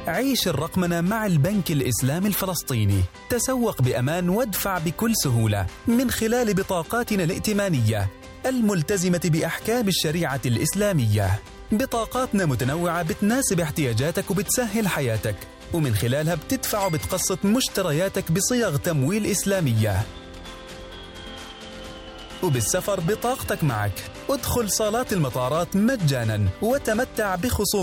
عيش الرقمنة مع البنك الإسلامي الفلسطيني. تسوق بأمان وادفع بكل سهولة من خلال بطاقاتنا الائتمانية الملتزمة بأحكام الشريعة الإسلامية. بطاقاتنا متنوعة بتناسب احتياجاتك وبتسهل حياتك، ومن خلالها بتدفع وبتقسط مشترياتك بصيغ تمويل إسلامية. وبالسفر بطاقتك معك. ادخل صالات المطارات مجانا وتمتع بخصوص